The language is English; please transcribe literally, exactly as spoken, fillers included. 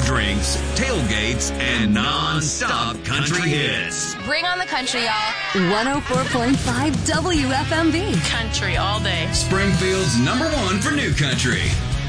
drinks, tailgates, and non-stop country hits. Bring on the country, y'all. one oh four point five W F M V. Country all day. Springfield's number one for new country.